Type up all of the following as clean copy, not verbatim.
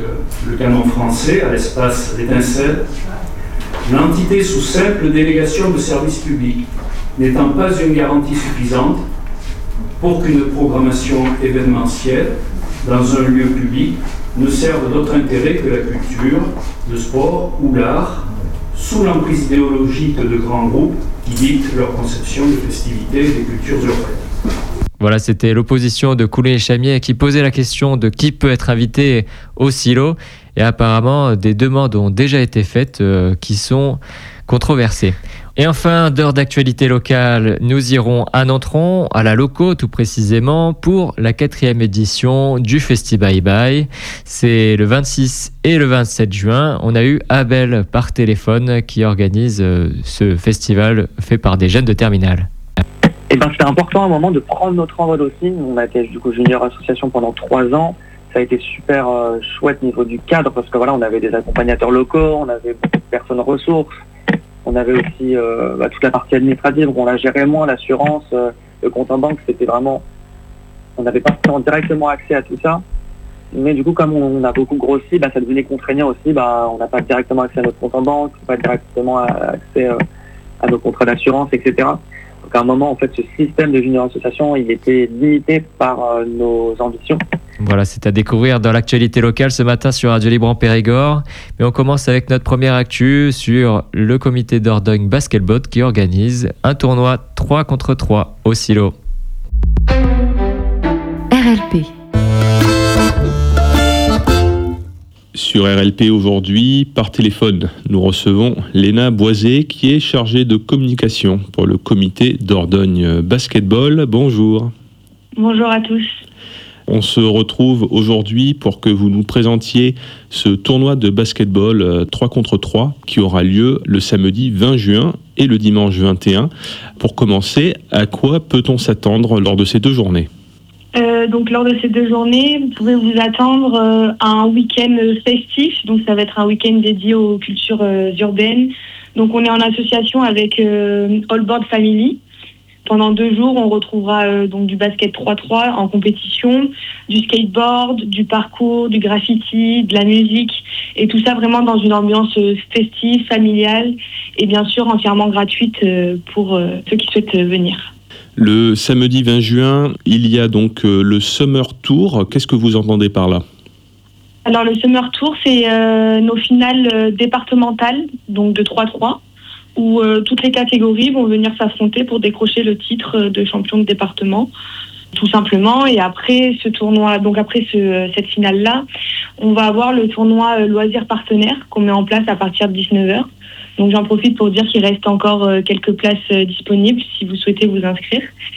le canon français, à l'espace L'Étincelle, l'entité sous simple délégation de service public n'étant pas une garantie suffisante pour qu'une programmation événementielle dans un lieu public ne serve d'autre intérêt que la culture, le sport ou l'art, sous l'emprise idéologique de grands groupes qui dictent leur conception des festivités et des cultures urbaines. Voilà, c'était l'opposition de Coulommiers-Chamiers qui posait la question de qui peut être invité au silo. Et apparemment, des demandes ont déjà été faites qui sont controversées. Et enfin, d'heure d'actualité locale, nous irons à Nontron, à la Loco tout précisément, pour la 4e édition du Festi-Bye Bye. C'est le 26 et le 27 juin. On a eu Abel par téléphone qui organise ce festival fait par des jeunes de terminale. C'était important à un moment de prendre notre envol aussi. On a été du coup junior association pendant 3 ans. Ça a été super chouette niveau du cadre parce que voilà, on avait des accompagnateurs locaux, on avait beaucoup de personnes ressources, on avait aussi toute la partie administrative où on la gérait moins, l'assurance, le compte en banque, c'était vraiment, on n'avait pas directement accès à tout ça. Mais du coup, comme on a beaucoup grossi, ça devenait contraignant aussi. On n'a pas directement accès à notre compte en banque, pas directement accès à nos contrats d'assurance, etc. Donc à un moment, en fait, ce système de junior association, il était limité par nos ambitions. Voilà, c'est à découvrir dans l'actualité locale ce matin sur Radio Libre en Périgord. Mais on commence avec notre première actu sur le comité Dordogne Basketball qui organise un tournoi 3 contre 3 au silo. RLP. Sur RLP aujourd'hui, par téléphone, nous recevons Léna Boisé qui est chargée de communication pour le comité Dordogne Basketball. Bonjour. Bonjour à tous. On se retrouve aujourd'hui pour que vous nous présentiez ce tournoi de basketball 3 contre 3 qui aura lieu le samedi 20 juin et le dimanche 21. Pour commencer, à quoi peut-on s'attendre lors de ces 2 journées ? Donc lors de ces 2 journées, vous pouvez vous attendre à un week-end festif. Donc ça va être un week-end dédié aux cultures urbaines. Donc on est en association avec All Board Family. Pendant 2 jours, on retrouvera donc du basket 3-3 en compétition, du skateboard, du parcours, du graffiti, de la musique, et tout ça vraiment dans une ambiance festive, familiale, et bien sûr entièrement gratuite pour ceux qui souhaitent venir. Le samedi 20 juin, il y a donc le Summer Tour. Qu'est-ce que vous entendez par là ? Alors le Summer Tour, c'est nos finales départementales, donc de 3-3. Où toutes les catégories vont venir s'affronter pour décrocher le titre de champion de département, tout simplement. Et après ce tournoi, donc après cette finale-là, on va avoir le tournoi loisirs partenaires qu'on met en place à partir de 19h. Donc j'en profite pour dire qu'il reste encore quelques places disponibles si vous souhaitez vous inscrire.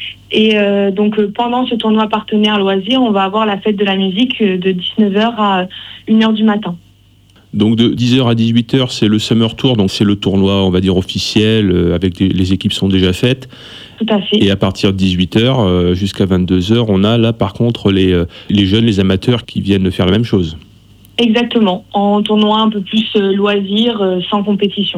Et donc pendant ce tournoi partenaire loisirs, on va avoir la fête de la musique de 19h à 1h du matin. Donc de 10h à 18h, c'est le Summer Tour, donc c'est le tournoi, on va dire, officiel, avec les équipes sont déjà faites. Tout à fait. Et à partir de 18h jusqu'à 22h, on a là par contre les jeunes, les amateurs qui viennent faire la même chose. Exactement, en tournoi un peu plus loisir, sans compétition.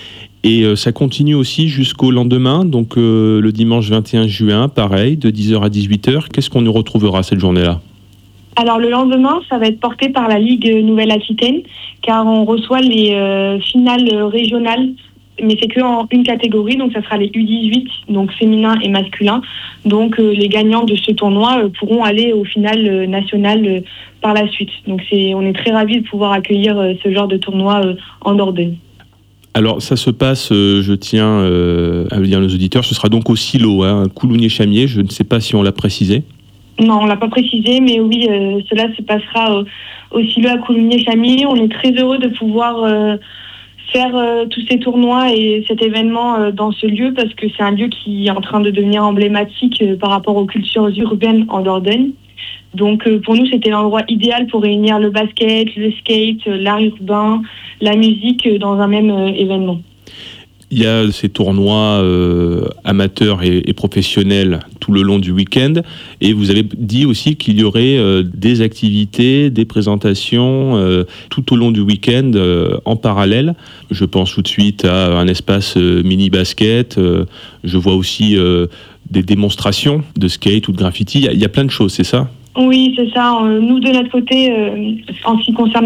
Et ça continue aussi jusqu'au lendemain, donc le dimanche 21 juin, pareil, de 10h à 18h. Qu'est-ce qu'on nous retrouvera cette journée-là ? Alors le lendemain, ça va être porté par la Ligue Nouvelle-Aquitaine, car on reçoit les finales régionales, mais c'est qu'en une catégorie, donc ça sera les U18, donc féminin et masculin. Donc les gagnants de ce tournoi pourront aller aux finales nationales par la suite. Donc on est très ravis de pouvoir accueillir ce genre de tournoi en Dordogne. Alors ça se passe, je tiens à le dire à nos auditeurs, ce sera donc au silo, Coulommiers-Chamiers, je ne sais pas si on l'a précisé. Non, on ne l'a pas précisé, mais oui, cela se passera au silo à Coulommiers-Chamiers. On est très heureux de pouvoir faire tous ces tournois et cet événement dans ce lieu parce que c'est un lieu qui est en train de devenir emblématique par rapport aux cultures urbaines en Dordogne. Donc pour nous, c'était l'endroit idéal pour réunir le basket, le skate, l'art urbain, la musique dans un même événement. Il y a ces tournois amateurs et professionnels tout le long du week-end. Et vous avez dit aussi qu'il y aurait des activités, des présentations tout au long du week-end en parallèle. Je pense tout de suite à un espace mini-basket. Je vois aussi des démonstrations de skate ou de graffiti. Il y a plein de choses, c'est ça ? Oui, c'est ça. Nous, de notre côté, en ce qui concerne